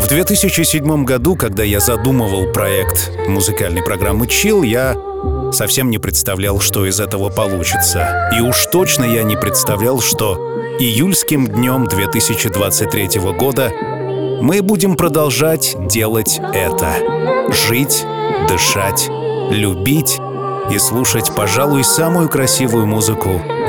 В 2007 году, когда я задумывал проект музыкальной программы Chill, я совсем не представлял, что из этого получится. И уж точно я не представлял, что июльским днем 2023 года мы будем продолжать делать это. Жить, дышать, любить и слушать, пожалуй, самую красивую музыку